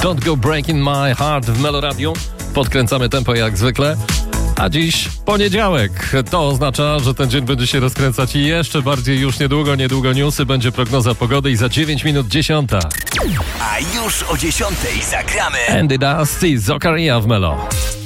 Don't Go Breaking My Heart w Melo Radio. Podkręcamy tempo jak zwykle. A dziś poniedziałek. To oznacza, że ten dzień będzie się rozkręcać jeszcze bardziej już niedługo newsy, będzie prognoza pogody i za 9 minut 10. A już o 10 zagramy Andy Dusty, Zakaria w Melo.